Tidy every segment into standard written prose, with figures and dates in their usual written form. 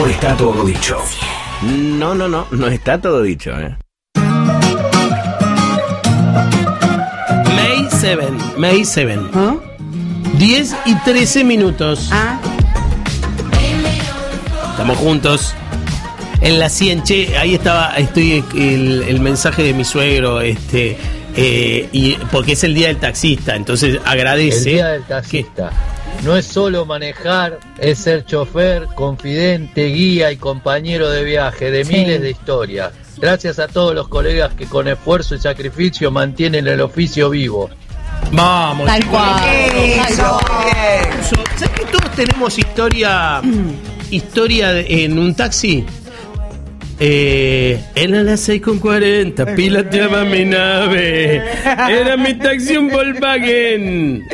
No está todo dicho. No está todo dicho, May 7. ¿Ah? 10 y 13 minutos. Estamos juntos en la 100. Che, ahí estoy el mensaje de mi suegro, y porque es el día del taxista, entonces agradece. El día del taxista. No es solo manejar, es ser chofer, confidente, guía y compañero de viaje de miles de historias. Gracias a todos los colegas que con esfuerzo y sacrificio mantienen el oficio vivo. Vamos, Tal cual. ¿Sabes que todos tenemos historia en un taxi? Eran las 6:40, piloteaba mi nave. Era mi taxi un Volkswagen.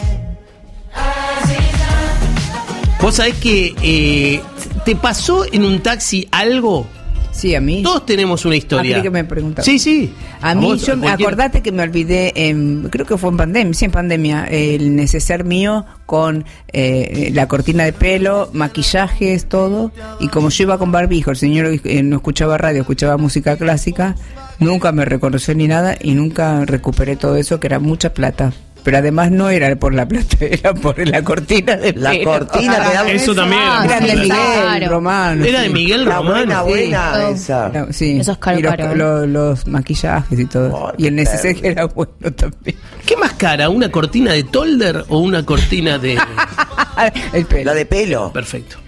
¿Vos sabés que te pasó en un taxi algo? Sí, a mí. Todos tenemos una historia. A mí que me preguntaba. Sí. A mí, acordate que me olvidé, creo que fue en pandemia, el neceser mío con la cortina de pelo, maquillajes, todo. Y como yo iba con barbijo, el señor no escuchaba radio, escuchaba música clásica, nunca me reconoció ni nada y nunca recuperé todo eso, que era mucha plata. Pero además no era por la plata, era por la cortina de pelo. La cortina que daba. Eso también. Era de Miguel Claro. Romano. Era de Miguel Romano. Buena esa. Sí. Eso es caro, y los, caro. los maquillajes y todo. Oh, y el qué neceser que terrible. era bueno también. ¿Qué más cara? ¿Una cortina de Tolder o una cortina de...? El pelo. La de pelo. Perfecto.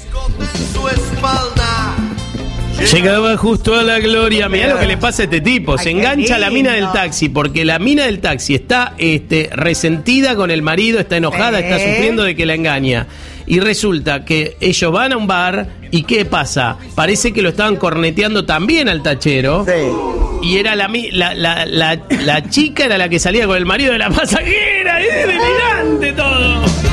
Llegaba justo a la gloria. Mirá lo que le pasa a este tipo. Se Ay, qué engancha a la mina del lindo. taxi porque la mina del taxi está resentida con el marido, está enojada, está sufriendo de que la engaña. Y resulta que ellos van a un bar y ¿qué pasa? Parece que lo estaban corneteando también al tachero. Sí. Y era la chica era la que salía con el marido de la pasajera. Es delirante todo.